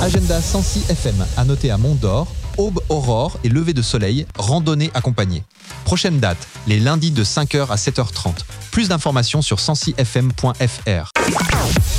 Agenda 106 FM, à noter à Mont-d'Or, aube, aurore et lever de soleil, randonnée accompagnée. Prochaine date, les lundis de 5h à 7h30. Plus d'informations sur 106fm.fr.